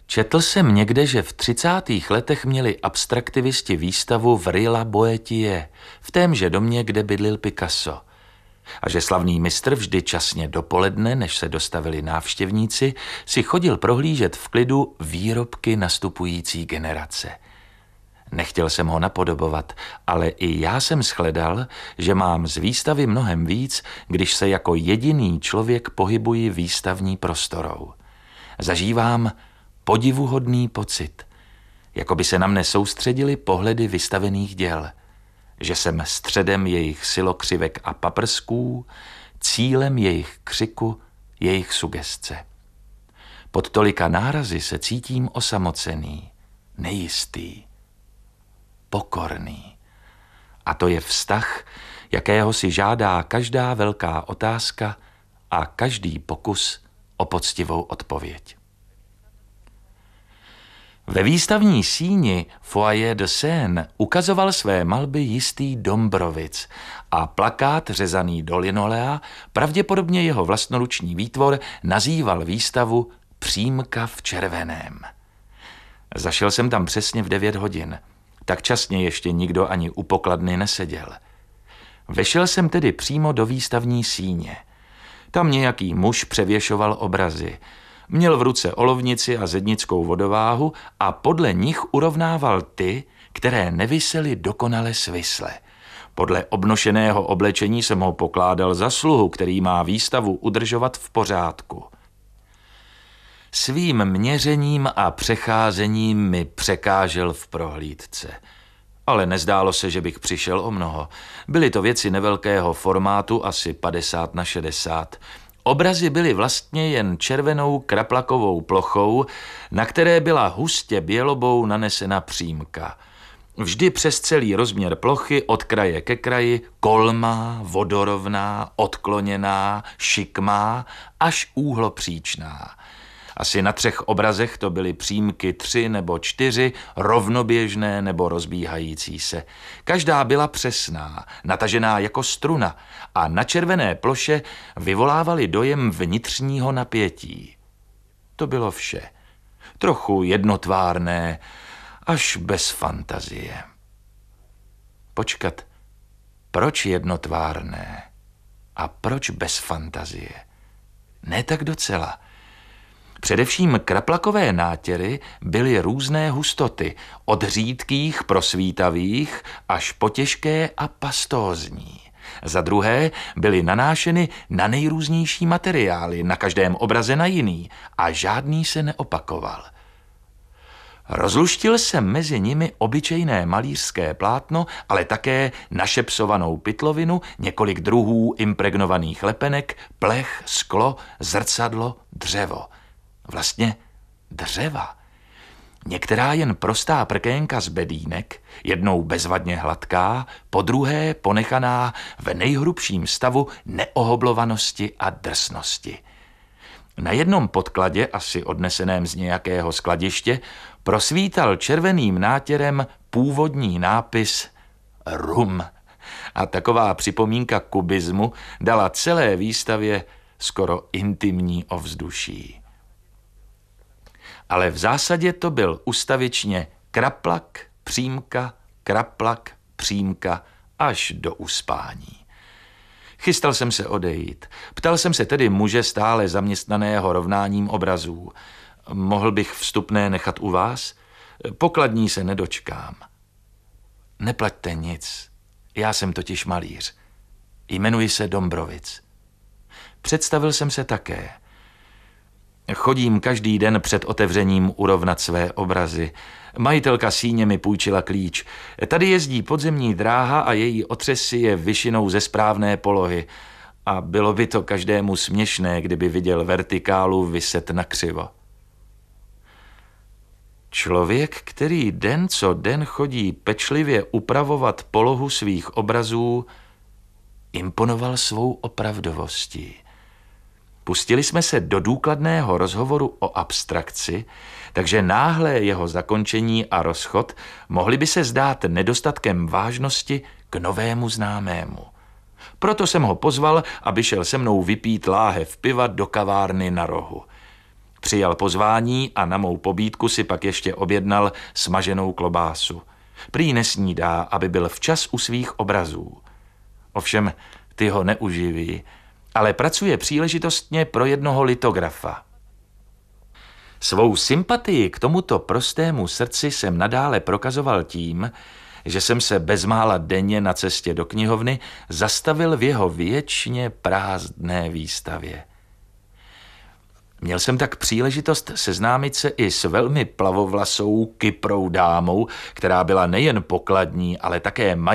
Četl jsem někde, že v 30. letech měli abstraktivisti výstavu v Rue La Boétie, v témže domě, kde bydlil Picasso. A že slavný mistr vždy časně dopoledne, než se dostavili návštěvníci, si chodil prohlížet v klidu výrobky nastupující generace. Nechtěl jsem ho napodobovat, ale i já jsem shledal, že mám z výstavy mnohem víc, když se jako jediný člověk pohybuji výstavní prostorou. Zažívám podivuhodný pocit, jako by se na mne soustředily pohledy vystavených děl, že jsem středem jejich silokřivek a paprsků, cílem jejich křiku, jejich sugestce. Pod tolika nárazy se cítím osamocený, nejistý, pokorný. A to je vztah, jakého si žádá každá velká otázka a každý pokus o poctivou odpověď. Ve výstavní síni Foyer de Seine ukazoval své malby jistý Dombrovic a plakát řezaný do linolea, pravděpodobně jeho vlastnoruční výtvor, nazýval výstavu Přímka v červeném. Zašel jsem tam přesně v 9 hodin. Tak časně ještě nikdo ani u pokladny neseděl. Vešel jsem tedy přímo do výstavní síně. Tam nějaký muž převěšoval obrazy. Měl v ruce olovnici a zednickou vodováhu a podle nich urovnával ty, které nevisely dokonale svisle. Podle obnošeného oblečení jsem ho pokládal za sluhu, který má výstavu udržovat v pořádku. Svým měřením a přecházením mi překážel v prohlídce. Ale nezdálo se, že bych přišel o mnoho. Byly to věci nevelkého formátu, asi 50x60. Obrazy byly vlastně jen červenou kraplakovou plochou, na které byla hustě bělobou nanesena přímka. Vždy přes celý rozměr plochy, od kraje ke kraji, kolmá, vodorovná, odkloněná, šikmá, až úhlopříčná. Asi na 3 obrazech to byly přímky 3 nebo 4, rovnoběžné nebo rozbíhající se. Každá byla přesná, natažená jako struna a na červené ploše vyvolávaly dojem vnitřního napětí. To bylo vše. Trochu jednotvárné, až bez fantazie. Počkat, proč jednotvárné a proč bez fantazie? Ne tak docela. Především kraplakové nátěry byly různé hustoty, od řídkých prosvítavých až po těžké a pastózní. Za druhé byly nanášeny na nejrůznější materiály, na každém obraze na jiný a žádný se neopakoval. Rozluštil jsem mezi nimi obyčejné malířské plátno, ale také našepsovanou pytlovinu, několik druhů impregnovaných lepenek, plech, sklo, zrcadlo, dřevo. Vlastně dřeva. Některá jen prostá prkénka z bedínek, jednou bezvadně hladká, podruhé ponechaná v nejhrubším stavu neohoblovanosti a drsnosti. Na jednom podkladě, asi odneseném z nějakého skladiště, prosvítal červeným nátěrem původní nápis Rum. A taková připomínka kubismu dala celé výstavě skoro intimní ovzduší. Ale v zásadě to byl ustavičně kraplak, přímka, až do uspání. Chystal jsem se odejít. Ptal jsem se tedy muže stále zaměstnaného rovnáním obrazů. Mohl bych vstupné nechat u vás? Pokladní se nedočkám. Neplaťte nic. Já jsem totiž malíř. Jmenuji se Dombrovic. Představil jsem se také. Chodím každý den před otevřením urovnat své obrazy. Majitelka síně mi půjčila klíč. Tady jezdí podzemní dráha a její otřesy je vyšinou ze správné polohy. A bylo by to každému směšné, kdyby viděl vertikálu viset nakřivo. Člověk, který den co den chodí pečlivě upravovat polohu svých obrazů, imponoval svou opravdovostí. Pustili jsme se do důkladného rozhovoru o abstrakci, takže náhlé jeho zakončení a rozchod mohly by se zdát nedostatkem vážnosti k novému známému. Proto jsem ho pozval, aby šel se mnou vypít láhev piva do kavárny na rohu. Přijal pozvání a na mou pobídku si pak ještě objednal smaženou klobásu. Prý nesnídá, aby byl včas u svých obrazů. Ovšem, ty ho neuživí, ale pracuje příležitostně pro jednoho litografa. Svou sympatii k tomuto prostému srdci jsem nadále prokazoval tím, že jsem se bezmála denně na cestě do knihovny zastavil v jeho věčně prázdné výstavě. Měl jsem tak příležitost seznámit se i s velmi plavovlasou kyprou dámou, která byla nejen pokladní, ale také